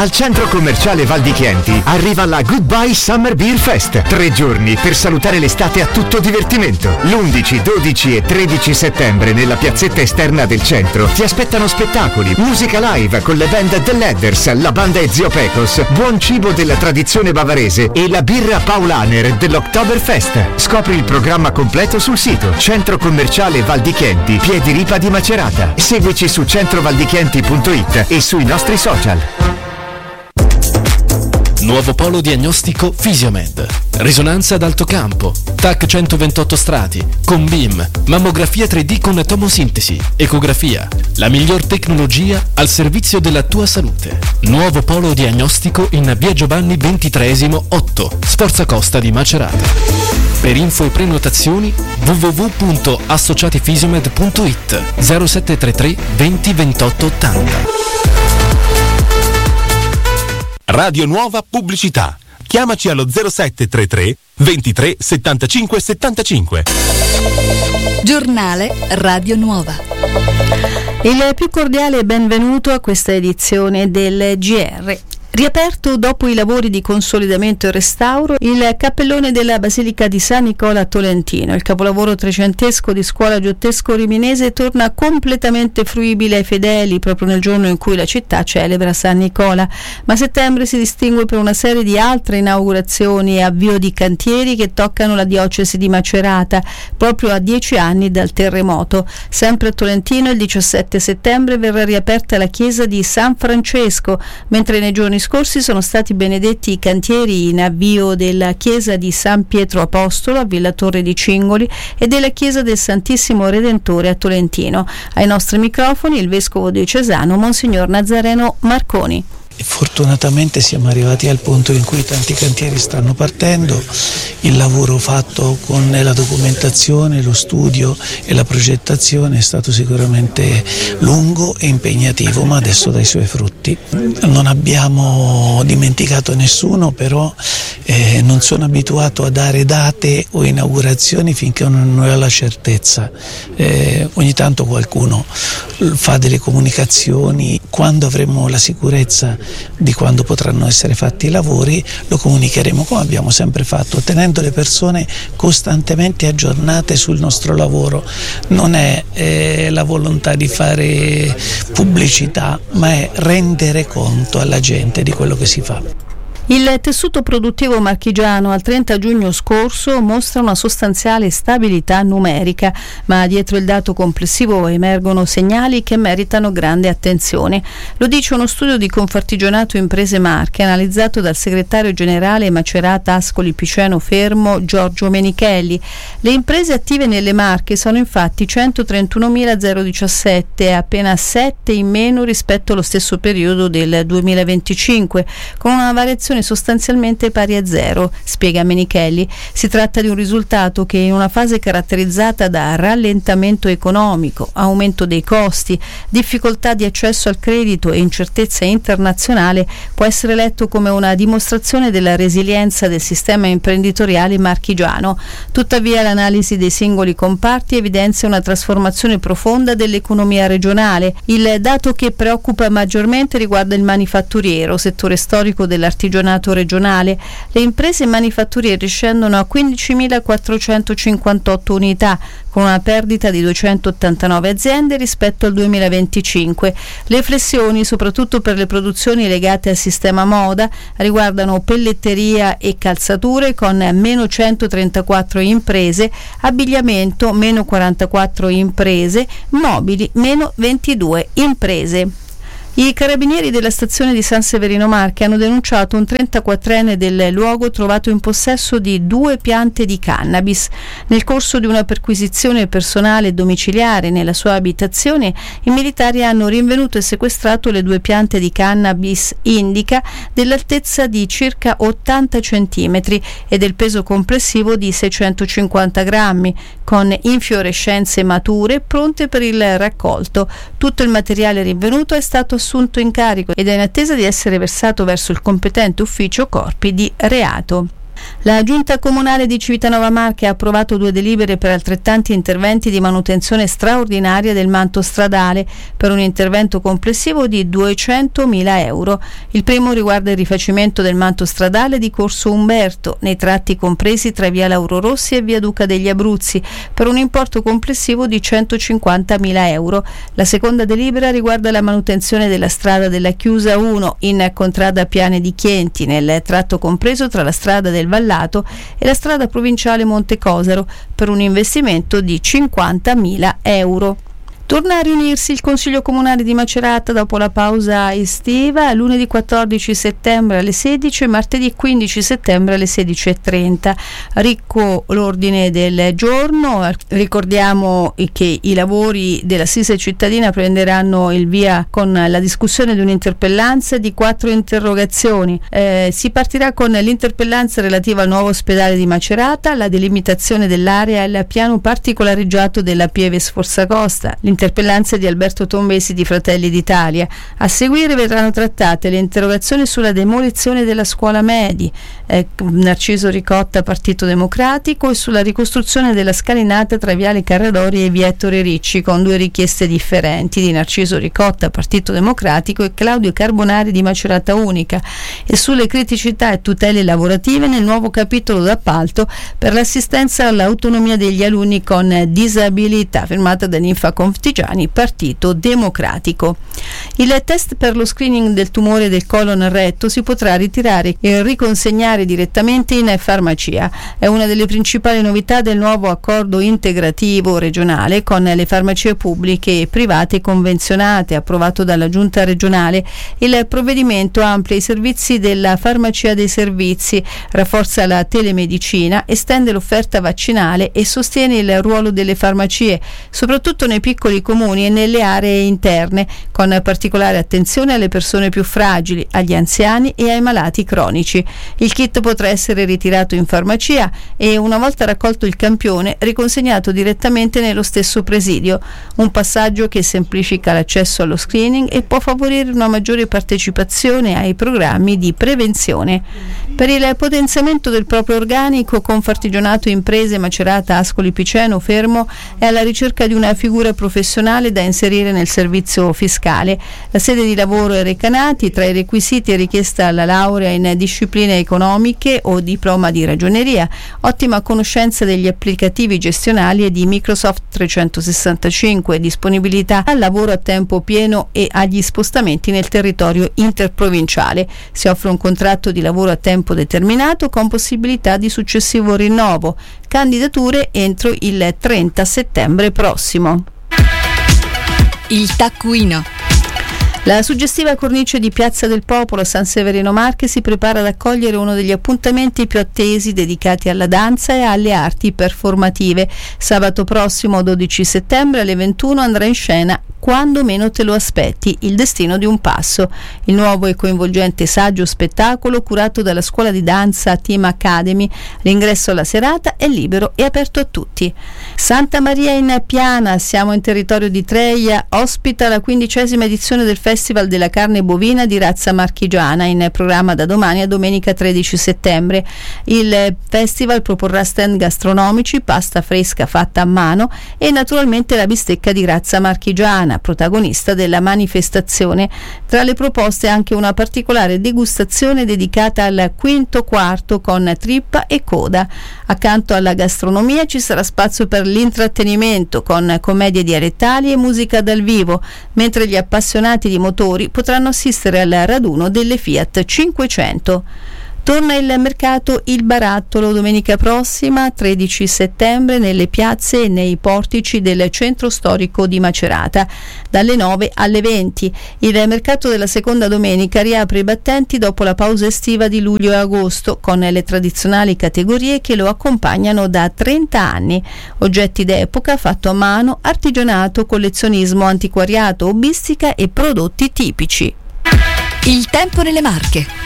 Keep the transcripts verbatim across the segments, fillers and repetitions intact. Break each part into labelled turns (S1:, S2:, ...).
S1: Al centro commerciale Val di Chienti arriva la Goodbye Summer Beer Fest. Tre giorni per salutare l'estate a tutto divertimento. L'undici, dodici e tredici settembre nella piazzetta esterna del centro ti aspettano spettacoli, musica live con le band The Ladders, la banda Ezio Pecos, buon cibo della tradizione bavarese e la birra Paulaner dell'Oktoberfest. Scopri il programma completo sul sito Centro Commerciale Val di Chienti, Piedi Ripa di Macerata. Seguici su centrovaldichienti punto it e sui nostri social.
S2: Nuovo polo diagnostico Fisiomed. Risonanza ad alto campo, T A C centoventotto strati, con B I M, mammografia tre D con tomosintesi, ecografia. La miglior tecnologia al servizio della tua salute. Nuovo polo diagnostico in via Giovanni ventitreesimo otto, Sforza Costa di Macerata. Per info e prenotazioni w w w punto associatifisiomed punto it zero sette tre tre venti ventotto ottanta.
S3: Radio Nuova Pubblicità. Chiamaci allo zero sette tre tre ventitré settantacinque settantacinque.
S4: Giornale Radio Nuova.
S5: Il più cordiale benvenuto a questa edizione del G R. Riaperto dopo i lavori di consolidamento e restauro il cappellone della Basilica di San Nicola a Tolentino. Il capolavoro trecentesco di scuola giottesco-riminese torna completamente fruibile ai fedeli proprio nel giorno in cui la città celebra San Nicola. Ma settembre si distingue per una serie di altre inaugurazioni e avvio di cantieri che toccano la diocesi di Macerata proprio a dieci anni dal terremoto. Sempre a Tolentino il diciassette settembre verrà riaperta la chiesa di San Francesco, mentre nei giorni scorsi sono stati benedetti i cantieri in avvio della chiesa di San Pietro Apostolo a Villa Torre di Cingoli e della chiesa del Santissimo Redentore a Tolentino. Ai nostri microfoni il vescovo diocesano Monsignor Nazareno Marconi.
S6: E fortunatamente siamo arrivati al punto in cui tanti cantieri stanno partendo. Il lavoro fatto con la documentazione, lo studio e la progettazione è stato sicuramente lungo e impegnativo, ma adesso dà i suoi frutti. Non abbiamo dimenticato nessuno, però eh, non sono abituato a dare date o inaugurazioni finché non ho la certezza. Eh, ogni tanto qualcuno fa delle comunicazioni. Quando avremo la sicurezza di quando potranno essere fatti i lavori lo comunicheremo, come abbiamo sempre fatto, tenendo le persone costantemente aggiornate sul nostro lavoro. Non è eh, la volontà di fare pubblicità, ma è rendere conto alla gente di quello che si fa.
S5: Il tessuto produttivo marchigiano al trenta giugno scorso mostra una sostanziale stabilità numerica, ma dietro il dato complessivo emergono segnali che meritano grande attenzione. Lo dice uno studio di Confartigianato Imprese Marche analizzato dal segretario generale Macerata Ascoli Piceno Fermo Giorgio Menichelli. Le imprese attive nelle Marche sono infatti centotrentunomiladicasette, appena sette in meno rispetto allo stesso periodo del duemilaventicinque, con una variazione sostanzialmente pari a zero, spiega Menichelli. Si tratta di un risultato che in una fase caratterizzata da rallentamento economico, aumento dei costi, difficoltà di accesso al credito e incertezza internazionale può essere letto come una dimostrazione della resilienza del sistema imprenditoriale marchigiano. Tuttavia l'analisi dei singoli comparti evidenzia una trasformazione profonda dell'economia regionale. Il dato che preoccupa maggiormente riguarda il manifatturiero, settore storico dell'artigianato regionale. Le imprese manifatturiere scendono a quindicimilaquattrocentocinquantotto unità, con una perdita di duecentottantanove aziende rispetto al duemilaventicinque. Le flessioni, soprattutto per le produzioni legate al sistema moda, riguardano pelletteria e calzature con meno centotrentaquattro imprese, abbigliamento meno quarantaquattro imprese, mobili meno ventidue imprese. I carabinieri della stazione di San Severino Marche hanno denunciato un trentaquattrenne del luogo trovato in possesso di due piante di cannabis. Nel corso di una perquisizione personale domiciliare nella sua abitazione, i militari hanno rinvenuto e sequestrato le due piante di cannabis indica dell'altezza di circa ottanta centimetri e del peso complessivo di seicentocinquanta grammi, con infiorescenze mature pronte per il raccolto. Tutto il materiale rinvenuto è stato assunto in carico ed è in attesa di essere versato verso il competente ufficio corpi di reato. La Giunta Comunale di Civitanova Marche ha approvato due delibere per altrettanti interventi di manutenzione straordinaria del manto stradale per un intervento complessivo di duecentomila euro. Il primo riguarda il rifacimento del manto stradale di Corso Umberto, nei tratti compresi tra via Lauro Rossi e via Duca degli Abruzzi, per un importo complessivo di centocinquantamila euro. La seconda delibera riguarda la manutenzione della strada della Chiusa uno in contrada Piane di Chienti, nel tratto compreso tra la strada del Vallato e la strada provinciale Monte Cosaro, per un investimento di cinquantamila euro. Torna a riunirsi il Consiglio Comunale di Macerata dopo la pausa estiva lunedì quattordici settembre alle sedici e martedì quindici settembre alle sedici e trenta. Ricco l'ordine del giorno. Ricordiamo che i lavori dell'Assise cittadina prenderanno il via con la discussione di un'interpellanza e di quattro interrogazioni. Eh, si partirà con l'interpellanza relativa al nuovo ospedale di Macerata, la delimitazione dell'area e il piano particolareggiato della Pieve Sforzacosta. L'interpellanza di Alberto Tombesi di Fratelli d'Italia. A seguire verranno trattate le interrogazioni sulla demolizione della scuola Medi, eh, Narciso Ricotta Partito Democratico, e sulla ricostruzione della scalinata tra Viale Carradori e via Ettore Ricci, con due richieste differenti di Narciso Ricotta Partito Democratico e Claudio Carbonari di Macerata Unica, e sulle criticità e tutele lavorative nel nuovo capitolo d'appalto per l'assistenza all'autonomia degli alunni con disabilità, firmata da Ninfa Configiani, Partito Democratico. Il test per lo screening del tumore del colon retto si potrà ritirare e riconsegnare direttamente in farmacia. È una delle principali novità del nuovo accordo integrativo regionale con le farmacie pubbliche e private convenzionate, approvato dalla Giunta regionale. Il provvedimento amplia i servizi della farmacia dei servizi, rafforza la telemedicina, estende l'offerta vaccinale e sostiene il ruolo delle farmacie, soprattutto nei piccoli comuni e nelle aree interne, con particolare attenzione alle persone più fragili, agli anziani e ai malati cronici. Il kit potrà essere ritirato in farmacia e, una volta raccolto il campione, riconsegnato direttamente nello stesso presidio, un passaggio che semplifica l'accesso allo screening e può favorire una maggiore partecipazione ai programmi di prevenzione. Per il potenziamento del proprio organico, Confartigianato Imprese Macerata Ascoli Piceno Fermo è alla ricerca di una figura professionale da inserire nel servizio fiscale. La sede di lavoro è Recanati. Tra i requisiti è richiesta la laurea in discipline economiche o diploma di ragioneria, ottima conoscenza degli applicativi gestionali e di Microsoft trecentosessantacinque, disponibilità al lavoro a tempo pieno e agli spostamenti nel territorio interprovinciale. Si offre un contratto di lavoro a tempo determinato con possibilità di successivo rinnovo. Candidature entro il trenta settembre prossimo.
S4: Il taccuino.
S5: La suggestiva cornice di Piazza del Popolo a San Severino Marche si prepara ad accogliere uno degli appuntamenti più attesi dedicati alla danza e alle arti performative. Sabato prossimo, dodici settembre, alle ventuno andrà in scena Quando meno te lo aspetti, il destino di un passo, il nuovo e coinvolgente saggio spettacolo curato dalla scuola di danza Team Academy. L'ingresso alla serata è libero e aperto a tutti. Santa Maria in Piana, siamo in territorio di Treia, ospita la quindicesima edizione del Festival della carne bovina di razza marchigiana, in programma da domani a domenica tredici settembre. Il festival proporrà stand gastronomici, pasta fresca fatta a mano e naturalmente la bistecca di razza marchigiana, protagonista della manifestazione. Tra le proposte anche una particolare degustazione dedicata al quinto quarto con trippa e coda. Accanto alla gastronomia ci sarà spazio per l'intrattenimento con commedie dialettali e musica dal vivo, mentre gli appassionati di motori potranno assistere al raduno delle Fiat cinquecento. Torna il mercato Il Barattolo domenica prossima, tredici settembre, nelle piazze e nei portici del centro storico di Macerata, dalle nove alle venti. Il mercato della seconda domenica riapre i battenti dopo la pausa estiva di luglio e agosto, con le tradizionali categorie che lo accompagnano da trenta anni. Oggetti d'epoca, fatto a mano, artigianato, collezionismo, antiquariato, hobbistica e prodotti tipici.
S4: Il tempo nelle Marche.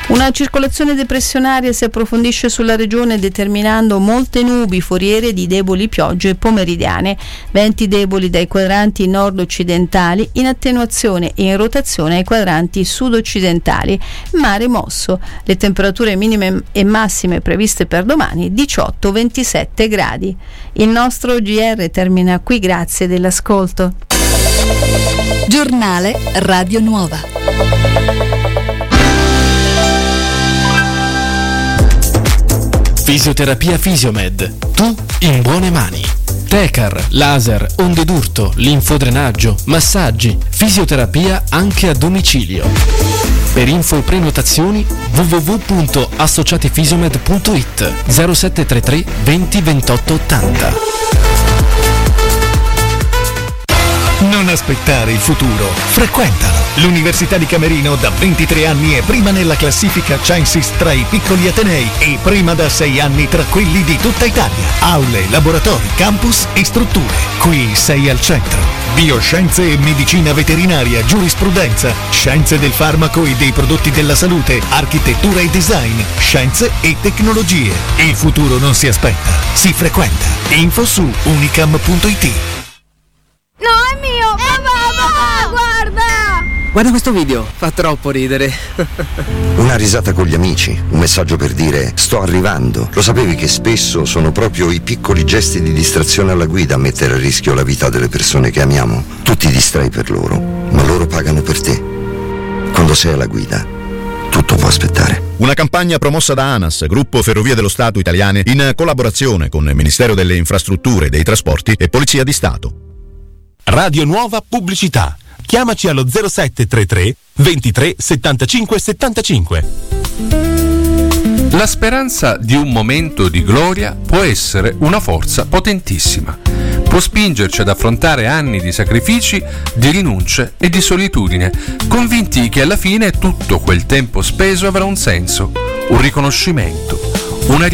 S5: Una circolazione depressionaria si approfondisce sulla regione determinando molte nubi foriere di deboli piogge pomeridiane, venti deboli dai quadranti nord-occidentali in attenuazione e in rotazione ai quadranti sud-occidentali, mare mosso. Le temperature minime e massime previste per domani diciotto ventisette gradi. Il nostro G R termina qui, grazie dell'ascolto.
S4: Giornale Radio Nuova.
S2: Fisioterapia Fisiomed. Tu in buone mani. Tecar, laser, onde d'urto, linfodrenaggio, massaggi, fisioterapia anche a domicilio. Per info e prenotazioni w w w punto associatifisiomed punto i t zero sette tre tre venti ventotto ottanta.
S7: Non aspettare il futuro, frequentalo. L'Università di Camerino da ventitré anni è prima nella classifica Censis tra i piccoli atenei e prima da sei anni tra quelli di tutta Italia. Aule, laboratori, campus e strutture. Qui sei al centro. Bioscienze e medicina veterinaria, giurisprudenza, scienze del farmaco e dei prodotti della salute, architettura e design, scienze e tecnologie. Il futuro non si aspetta, si frequenta. Info su unicam punto i t.
S8: No, è mio! Papà, papà, guarda!
S9: Guarda questo video, fa troppo ridere.
S10: Una risata con gli amici, un messaggio per dire sto arrivando. Lo sapevi che spesso sono proprio i piccoli gesti di distrazione alla guida a mettere a rischio la vita delle persone che amiamo? Tu ti distrai per loro, ma loro pagano per te. Quando sei alla guida, tutto può aspettare.
S11: Una campagna promossa da ANAS, Gruppo Ferrovie dello Stato Italiane, in collaborazione con il Ministero delle Infrastrutture e dei Trasporti e Polizia di Stato.
S3: Radio Nuova Pubblicità. Chiamaci allo zero sette tre tre ventitré settantacinque settantacinque.
S12: La speranza di un momento di gloria può essere una forza potentissima. Può spingerci ad affrontare anni di sacrifici, di rinunce e di solitudine, convinti che alla fine tutto quel tempo speso avrà un senso, un riconoscimento, una